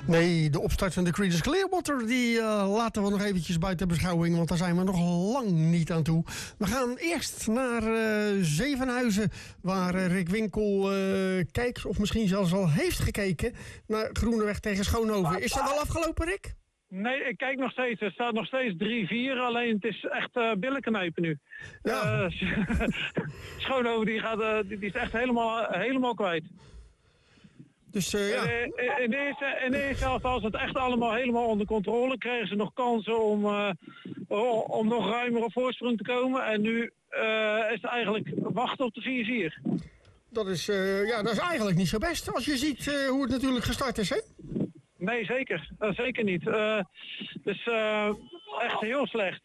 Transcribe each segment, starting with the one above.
Nee, de opstartende Creedence Clearwater, die laten we nog eventjes buiten beschouwing, want daar zijn we nog lang niet aan toe. We gaan eerst naar Zevenhuizen, waar Rick Winkel kijkt, of misschien zelfs al heeft gekeken, naar Groeneweg tegen Schoonhoven. Is dat al afgelopen, Rick? Nee, ik kijk nog steeds. Er staat nog steeds 3-4, alleen het is echt billenknijpen nu. Ja. Schoonhoven die is echt helemaal kwijt. Dus ja. In de eerste helft was het echt allemaal helemaal onder controle. Kregen ze nog kansen om nog ruimer op voorsprong te komen. En nu is het eigenlijk wachten op de 4-4. Dat is eigenlijk niet zo best als je ziet hoe het natuurlijk gestart is, hè? Nee, zeker. Zeker niet. Dus echt heel slecht.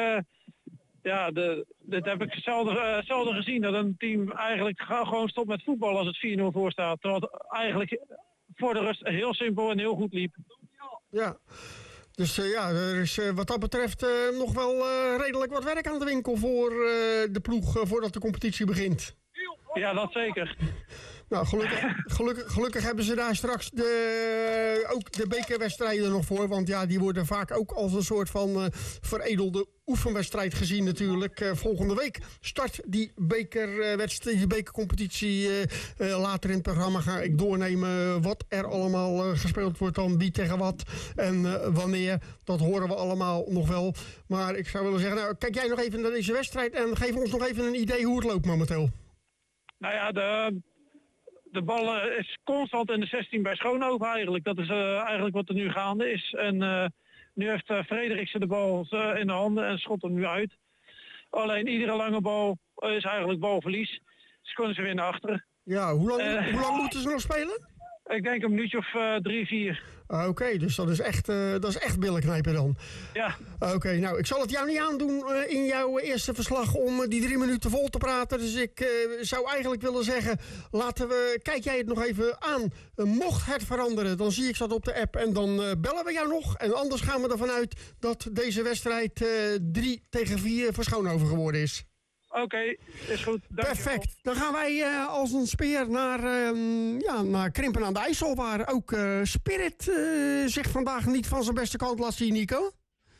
Dit heb ik zelden gezien. Dat een team eigenlijk gewoon stopt met voetbal als het 4-0 voor staat. Terwijl het eigenlijk voor de rust heel simpel en heel goed liep. Ja. Dus er is wat dat betreft nog wel redelijk wat werk aan de winkel voor de ploeg voordat de competitie begint. Ja, dat zeker. Nou, gelukkig hebben ze daar straks ook de bekerwedstrijden nog voor. Want ja, die worden vaak ook als een soort van veredelde oefenwedstrijd gezien natuurlijk. Volgende week start die bekercompetitie. Later in het programma ga ik doornemen wat er allemaal gespeeld wordt dan. Wie tegen wat en wanneer. Dat horen we allemaal nog wel. Maar ik zou willen zeggen, nou, kijk jij nog even naar deze wedstrijd en geef ons nog even een idee hoe het loopt momenteel. Nou ja, de bal is constant in de 16 bij Schoonhoven eigenlijk. Dat is eigenlijk wat er nu gaande is. En nu heeft Frederiksen de bal in de handen en schot hem nu uit. Alleen iedere lange bal is eigenlijk balverlies. Dus kunnen ze weer naar achteren. Ja, hoe lang moeten ze nog spelen? Ik denk een minuutje of 3-4. Oké, dus dat is echt billenknijpen dan. Ja. Oké, nou, ik zal het jou niet aandoen in jouw eerste verslag om die 3 minuten vol te praten. Dus ik zou eigenlijk willen zeggen, kijk jij het nog even aan. Mocht het veranderen, dan zie ik dat op de app en dan bellen we jou nog. En anders gaan we ervan uit dat deze wedstrijd 3-4 voor Schoonhoven geworden is. Oké, is goed. Perfect. Dan gaan wij als een speer naar Krimpen aan de IJssel, waar ook Spirit zich vandaag niet van zijn beste kant laat zien, Nico.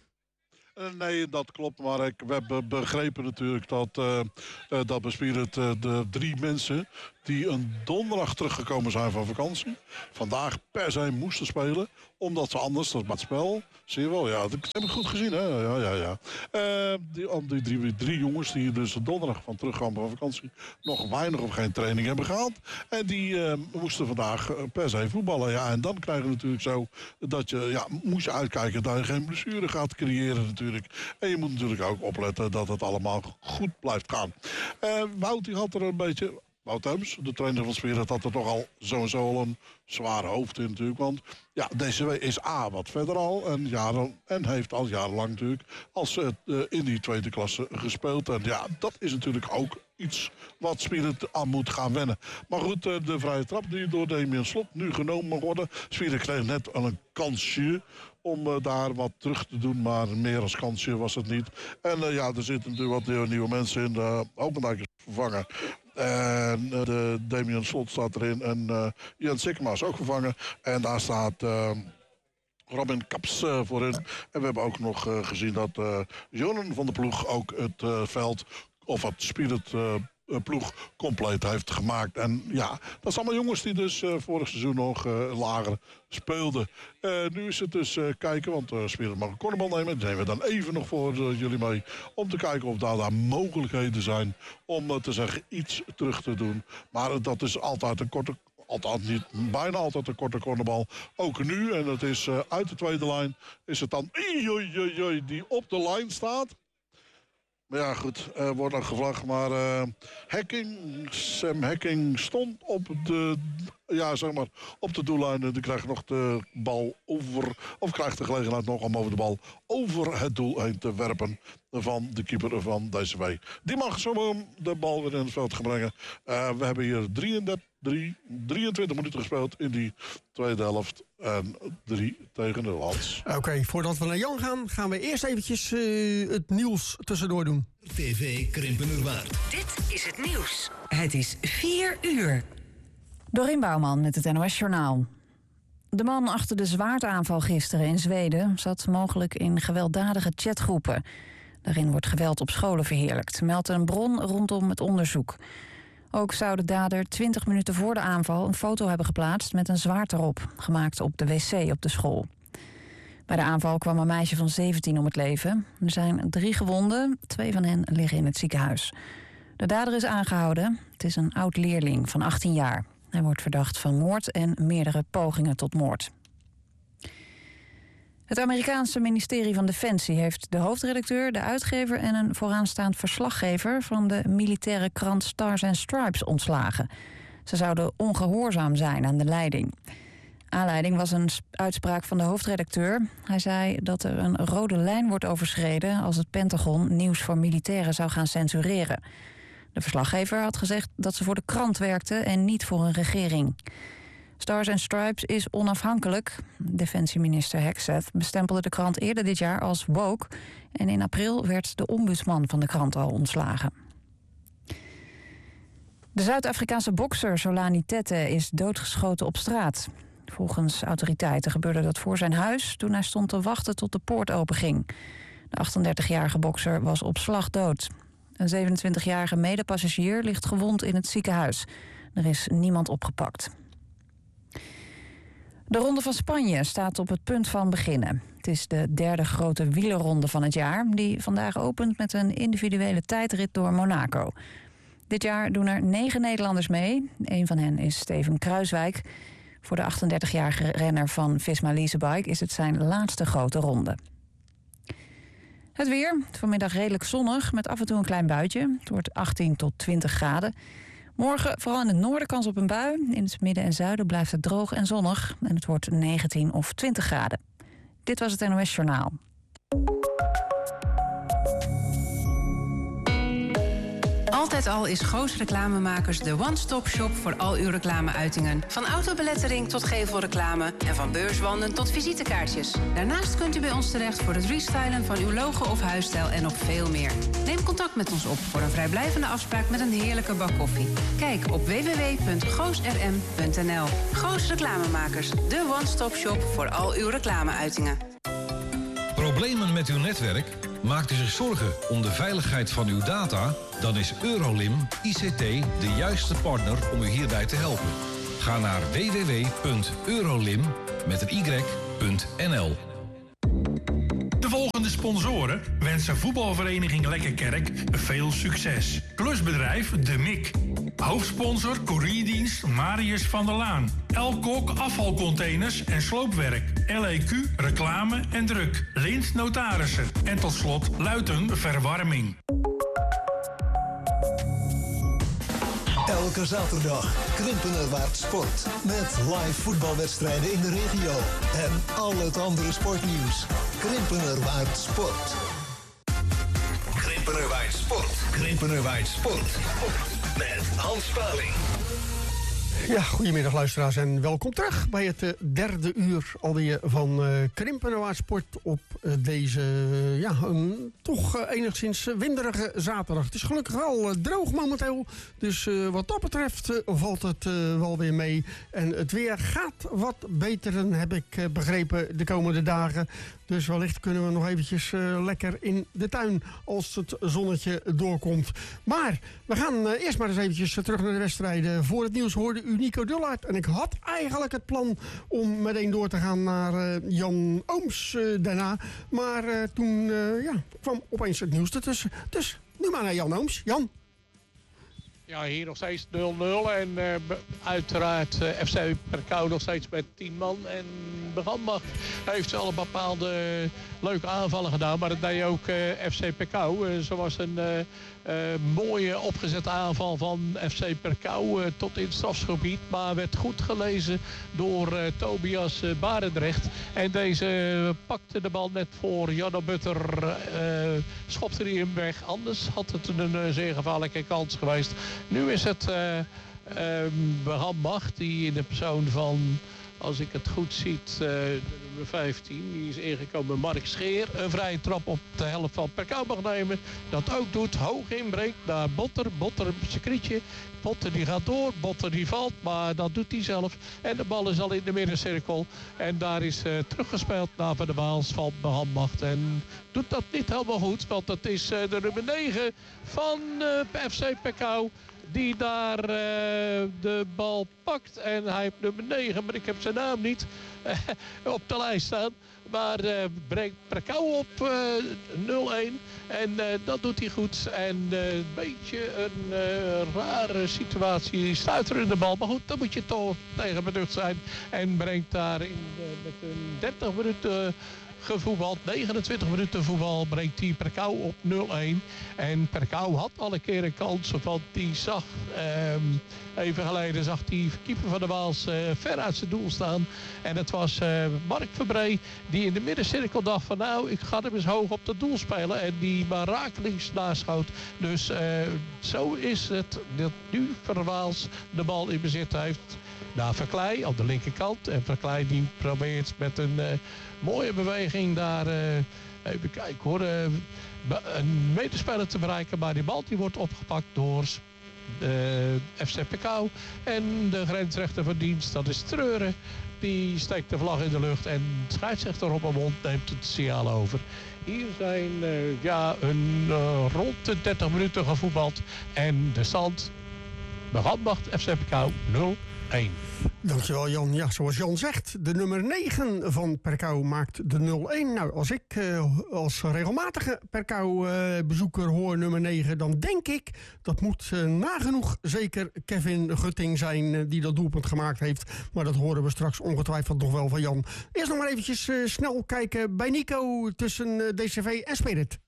Nee, dat klopt. Maar we hebben begrepen natuurlijk dat bij Spirit de 3 mensen die een donderdag teruggekomen zijn van vakantie, vandaag per se moesten spelen, omdat ze anders, dat is het spel, zie je wel, ja, dat heb ik goed gezien, hè? Ja. Die 3 jongens die dus de donderdag van terugkwamen van vakantie, nog weinig of geen training hebben gehad. En die moesten vandaag per se voetballen. Ja, en dan krijg je natuurlijk zo dat moet je uitkijken dat je geen blessure gaat creëren natuurlijk. En je moet natuurlijk ook opletten dat het allemaal goed blijft gaan. Wout, die had er een beetje... Wout Heums, de trainer van Spirit, had er toch al sowieso al een zwaar hoofd in natuurlijk. Want ja, DCW is wat verder al en heeft al jarenlang natuurlijk in die tweede klasse gespeeld. En ja, dat is natuurlijk ook iets wat Spirit aan moet gaan wennen. Maar goed, de vrije trap die door Damian Slot nu genomen mag worden. Spirit kreeg net al een kansje om daar wat terug te doen, maar meer als kansje was het niet. En er zitten natuurlijk wat nieuwe mensen in. Opendijk is vervangen. En de Damian Slot staat erin. En Jan Sikkema is ook vervangen. En daar staat Robin Kaps voorin. En we hebben ook nog gezien dat Jonan van de Ploeg ook het veld of het Spirit ploeg compleet heeft gemaakt. En ja, dat zijn allemaal jongens die dus vorig seizoen nog lager speelden. Nu is het dus kijken, want Spirit mag een cornerbal nemen. Die nemen we dan even nog voor jullie mee. Om te kijken of daar mogelijkheden zijn om te zeggen iets terug te doen. Maar dat is altijd een korte... bijna altijd een korte cornerbal. Ook nu, en het is uit de tweede lijn, is het dan die op de lijn staat. Maar ja, goed, wordt nog gevlagd. Maar Sam Hacking stond op de doellijn. En die krijgt nog de bal over, of krijgt de gelegenheid nog om over de bal over het doel heen te werpen van de keeper van DCW. Die mag zo de bal weer in het veld gaan brengen. We hebben hier 23 minuten gespeeld in die tweede helft. En 3 tegen de Lans. Oké, voordat we naar Jan gaan we eerst eventjes het nieuws tussendoor doen. TV Krimpenerwaard. Dit is het nieuws. Het is 4 uur. Dorien Bouwman met het NOS Journaal. De man achter de zwaardaanval gisteren in Zweden zat mogelijk in gewelddadige chatgroepen. Daarin wordt geweld op scholen verheerlijkt, meldt een bron rondom het onderzoek. Ook zou de dader 20 minuten voor de aanval een foto hebben geplaatst met een zwaard erop, gemaakt op de wc op de school. Bij de aanval kwam een meisje van 17 om het leven. Er zijn 3 gewonden, 2 van hen liggen in het ziekenhuis. De dader is aangehouden. Het is een oud-leerling van 18 jaar. Hij wordt verdacht van moord en meerdere pogingen tot moord. Het Amerikaanse ministerie van Defensie heeft de hoofdredacteur, de uitgever en een vooraanstaand verslaggever van de militaire krant Stars and Stripes ontslagen. Ze zouden ongehoorzaam zijn aan de leiding. Aanleiding was een uitspraak van de hoofdredacteur. Hij zei dat er een rode lijn wordt overschreden als het Pentagon nieuws voor militairen zou gaan censureren. De verslaggever had gezegd dat ze voor de krant werkte en niet voor een regering. Stars and Stripes is onafhankelijk. Defensieminister Hegseth bestempelde de krant eerder dit jaar als woke. En in april werd de ombudsman van de krant al ontslagen. De Zuid-Afrikaanse bokser Zolani Tete is doodgeschoten op straat. Volgens autoriteiten gebeurde dat voor zijn huis toen hij stond te wachten tot de poort openging. De 38-jarige bokser was op slag dood. Een 27-jarige medepassagier ligt gewond in het ziekenhuis. Er is niemand opgepakt. De Ronde van Spanje staat op het punt van beginnen. Het is de 3e grote wielerronde van het jaar, die vandaag opent met een individuele tijdrit door Monaco. Dit jaar doen er 9 Nederlanders mee. Een van hen is Steven Kruiswijk. Voor de 38-jarige renner van Visma Leasebike is het zijn laatste grote ronde. Het weer, vanmiddag redelijk zonnig met af en toe een klein buitje. Het wordt 18 tot 20 graden. Morgen vooral in het noorden kans op een bui. In het midden en zuiden blijft het droog en zonnig. En het wordt 19 of 20 graden. Dit was het NOS Journaal. Altijd al is Goos Reclamemakers de one-stop-shop voor al uw reclameuitingen. Van autobelettering tot gevelreclame en van beurswanden tot visitekaartjes. Daarnaast kunt u bij ons terecht voor het restylen van uw logo of huisstijl en nog veel meer. Neem contact met ons op voor een vrijblijvende afspraak met een heerlijke bak koffie. Kijk op www.goosrm.nl. Goos Reclamemakers, de one-stop-shop voor al uw reclameuitingen. Problemen met uw netwerk? Maakt u zich zorgen om de veiligheid van uw data? Dan is Eurolim ICT de juiste partner om u hierbij te helpen. Ga naar www.eurolim.nl. De volgende sponsoren wensen voetbalvereniging Lekkerkerk veel succes. Klusbedrijf De Mik. Hoofdsponsor courierdienst Marius van der Laan. Elkok afvalcontainers en sloopwerk. LEQ reclame en druk. Lint Notarissen. En tot slot Luiten Verwarming. Elke zaterdag Krimpenerwaard Sport. Met live voetbalwedstrijden in de regio. En al het andere sportnieuws. Krimpenerwaard Sport. Krimpenerwaard Sport. Krimpenerwaard Sport. Met Hans Spaling. Ja, goedemiddag luisteraars en welkom terug bij het 3e uur alweer van Krimpenerwaard Sport op deze toch enigszins winderige zaterdag. Het is gelukkig wel droog momenteel, dus wat dat betreft valt het wel weer mee. En het weer gaat wat beteren, heb ik begrepen, de komende dagen. Dus wellicht kunnen we nog eventjes lekker in de tuin als het zonnetje doorkomt. Maar we gaan eerst maar eens eventjes terug naar de wedstrijden. Voor het nieuws hoorde u Nico Dullaert. En ik had eigenlijk het plan om meteen door te gaan naar Jan Ooms daarna. Maar toen kwam opeens het nieuws ertussen. Dus nu maar naar Jan Ooms. Jan? Ja, hier nog steeds 0-0 en uiteraard FC Perkau nog steeds met 10 man. En Beganbach heeft al een bepaalde leuke aanvallen gedaan, maar dat deed ook FC Perkau. Zo was een mooie opgezette aanval van FC Perkau tot in het strafschopgebied, maar werd goed gelezen door Tobias Barendrecht. En deze pakte de bal net voor Janne Butter, schopte hij hem weg. Anders had het een zeer gevaarlijke kans geweest. Nu is het Beganbach die in de persoon van als ik het goed zie, de nummer 15. Die is ingekomen, Mark Scheer. Een vrije trap op de helft van Perkau mag nemen. Dat ook doet, hoog inbreekt naar Botter. Botter een secrietje. Botter die gaat door, Botter die valt, maar dat doet hij zelf. En de bal is al in de middencirkel. En daar is teruggespeeld naar Van der Waals van Behandmacht. En doet dat niet helemaal goed, want dat is de nummer 9 van FC Perkau. Die daar de bal pakt. En hij heeft nummer 9, maar ik heb zijn naam niet op de lijst staan. Maar brengt Perkau op 0-1. En dat doet hij goed. En een beetje een rare situatie. Stuiter in de bal. Maar goed, dan moet je toch tegen beducht zijn. En brengt daar met een 30 minuten gevoetbald, 29 minuten voetbal, brengt hij Perkau op 0-1. En Perkau had al een keer een kans, want die zag, even geleden zag die keeper van de Waals ver uit zijn doel staan. En het was Mark Verbree die in de middencirkel dacht van nou, ik ga hem eens hoog op het doel spelen. En die maar rakelings naschoot. Dus zo is het dat nu Van der Waals de bal in bezit heeft. Naar Verkleij op de linkerkant. En Verkleij die probeert met een mooie beweging daar, even kijken hoor, een medespeler te bereiken. Maar die bal die wordt opgepakt door FC Perkau. En de grensrechter van dienst, dat is Treuren. Die steekt de vlag in de lucht en scheidsrechter op een mond neemt het signaal over. Hier zijn rond de 30 minuten gevoetbald. En de stand, Behandmacht FC Perkau 0-1. Dankjewel Jan. Ja, zoals Jan zegt, de nummer 9 van Perkau maakt de 0-1. Nou, als ik als regelmatige Perkau-bezoeker hoor nummer 9... dan denk ik, dat moet nagenoeg zeker Kevin Gutting zijn die dat doelpunt gemaakt heeft. Maar dat horen we straks ongetwijfeld nog wel van Jan. Eerst nog maar eventjes snel kijken bij Nico tussen DCV en Spirit.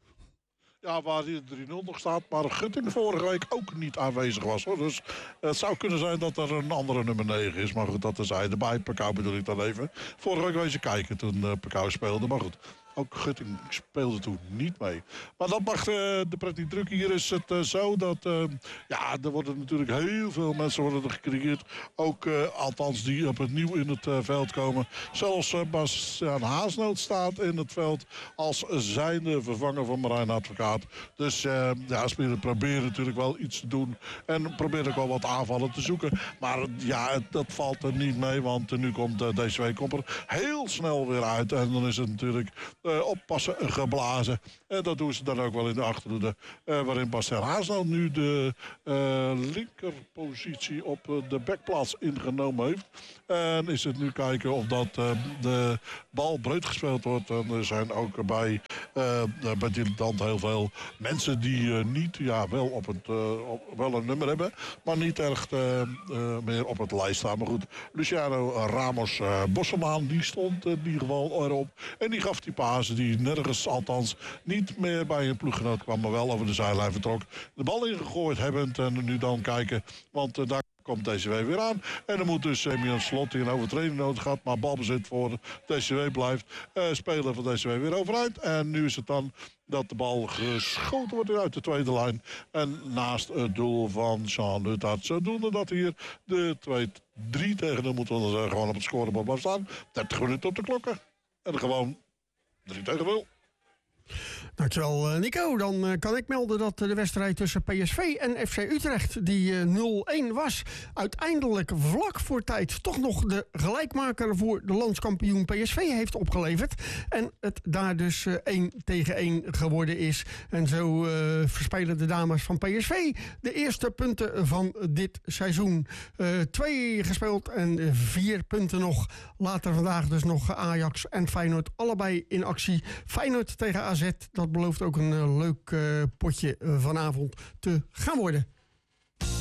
Ja, waar die 3-0 nog staat, maar Gutting vorige week ook niet aanwezig was. Hoor. Dus het zou kunnen zijn dat er een andere nummer 9 is. Maar goed, dat is hij erbij. Perkau bedoel ik dan even. Vorige week wezen kijken toen Perkau speelde. Maar goed, ook Gutting speelde toen niet mee. Maar dat mag de pret niet druk. Hier is het zo dat... er worden natuurlijk heel veel mensen worden er gecreëerd. Ook, althans, die op het nieuw in het veld komen. Zelfs Bastiaan Haasnoot staat in het veld als zijnde vervanger van Marijn Advocaat. Dus spelers proberen natuurlijk wel iets te doen. En proberen ook wel wat aanvallen te zoeken. Maar ja, dat valt er niet mee. Want nu komt DCW Kopper heel snel weer uit. En dan is het natuurlijk... oppassen geblazen. En dat doen ze dan ook wel in de achterhoede. Waarin Bastiaan Haasnoot nu de linkerpositie op de backplaats ingenomen heeft. En is het nu kijken of dat de bal breed gespeeld wordt. En er zijn ook bij Dilettant heel veel mensen die niet, wel op het wel een nummer hebben. Maar niet echt meer op het lijst staan. Maar goed, Luciano Ramos Bosselmaan, die stond in ieder geval erop. En die gaf die paas die nergens, althans niet meer bij een ploeggenoot kwam, maar wel over de zijlijn vertrok. De bal ingegooid hebbend en nu dan kijken, want daar komt DCW weer aan. En dan moet dus Semyon Slot die een overtreding nodig had, maar balbezit voor DCW blijft. Speler van DCW weer overeind. En nu is het dan dat de bal geschoten wordt uit de tweede lijn. En naast het doel van Jean Luthard. Zodoende dat hier de 2-3 tegen hem moeten we gewoon op het scorebord blijven staan. 30 minuten op de klokken. En gewoon 3-0. Dankjewel Nico. Dan kan ik melden dat de wedstrijd tussen PSV en FC Utrecht, die 0-1 was, uiteindelijk vlak voor tijd toch nog de gelijkmaker voor de landskampioen PSV heeft opgeleverd. En het daar dus 1-1 geworden is. En zo verspelen de dames van PSV de eerste punten van dit seizoen. 2 gespeeld en 4 punten nog. Later vandaag dus nog Ajax en Feyenoord allebei in actie. Feyenoord tegen AZ, dat belooft ook een leuk potje vanavond te gaan worden.